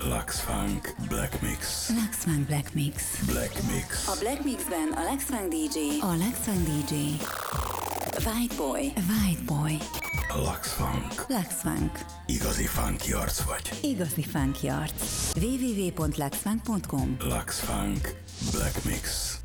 Lux Funk Black Mix. Lux Funk Black Mix. Black Mix. A Black Mixben a Lux Funk DJ. A Lux Funk DJ. White Boy. White Boy. Lux Funk. Lux Funk. Igazi funky arc vagy. Igazi funky arc. www.luxfunk.com. Lux Funk Black Mix.